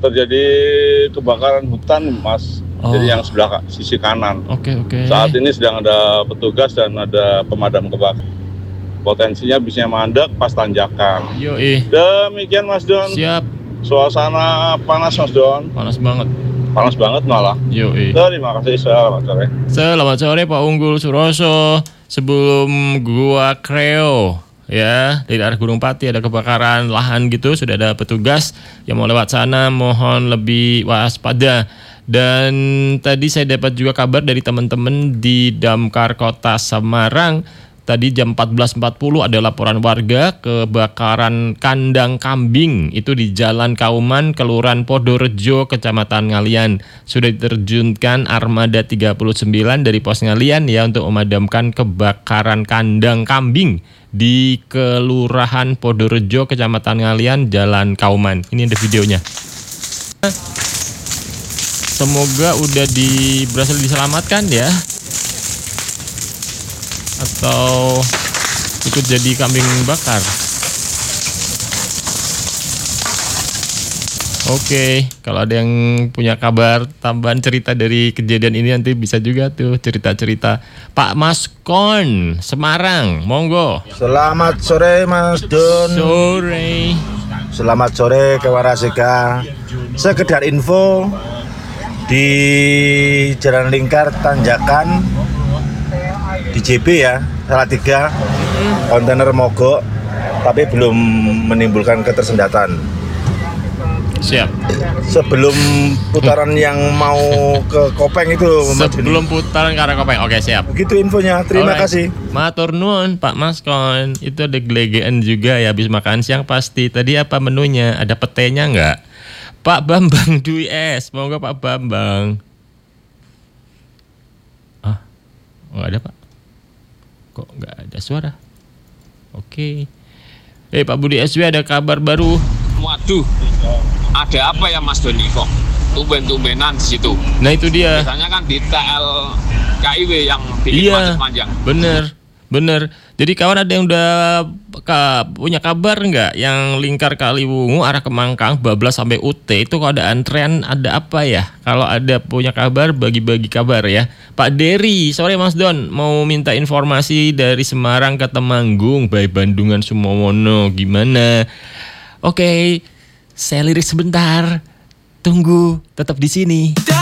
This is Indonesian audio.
terjadi kebakaran hutan, Mas. Jadi yang sebelah sisi kanan. Oke. Saat ini sedang ada petugas dan ada pemadam kebakaran. Potensinya bisnya mandek pas tanjakan. Yoi. Demikian Mas Don. Siap. Suasana panas Mas Don. Panas banget. Panas banget malah. Yoi. Terima kasih, selamat sore. Selamat sore Pak Unggul Suroso. Sebelum Gua Kreo ya, di arah Gunung Pati ada kebakaran lahan gitu, sudah ada petugas yang mau lewat sana, mohon lebih waspada. Dan tadi saya dapat juga kabar dari teman-teman di Damkar Kota Semarang. Tadi jam 14.40 ada laporan warga kebakaran kandang kambing itu di Jalan Kauman, Kelurahan Podorejo, Kecamatan Ngalian. Sudah diterjunkan armada 39 dari Pos Ngalian ya untuk memadamkan kebakaran kandang kambing di Kelurahan Podorejo, Kecamatan Ngalian, Jalan Kauman. Ini ada videonya. Semoga udah berhasil diselamatkan ya. Atau ikut jadi kambing bakar. Oke, kalau ada yang punya kabar tambahan cerita dari kejadian ini nanti bisa juga tuh cerita-cerita. Pak Maskon, Semarang, monggo. Selamat sore Mas Don. Sore. Selamat sore ke Warasika. Sekedar info di Jalan Lingkar Tanjakan di JB ya, Salatiga, kontainer mogok tapi belum menimbulkan ketersendatan. Siap. Sebelum putaran yang mau ke Kopeng itu, sebelum putaran ke arah Kopeng. Oke, siap. Begitu infonya. Terima kasih. Matur nuwun Pak Maskon. Itu ada gelegean juga ya habis makan siang pasti. Tadi apa menunya? Ada petenya enggak? Pak Bambang Dwi S. Monggo Pak Bambang. Enggak ada, Pak. Kok nggak ada suara? Oke. Pak Budi SW ada kabar baru. Waduh, ada apa ya Mas Doni kok tumben-tumbenan di situ? Nah itu dia. Biasanya kan di TL KIW yang bikin macet panjang. Bener. Jadi kawan ada yang udah punya kabar nggak? Yang Lingkar Kaliwungu arah Kemangkang, Bablas sampai UT itu kalau ada antrean ada apa ya? Kalau ada punya kabar bagi-bagi kabar ya. Pak Dery, sore Mas Don, mau minta informasi dari Semarang ke Temanggung, by Bandungan Sumowono, gimana? Oke, saya lirik sebentar. Tunggu, tetap di sini.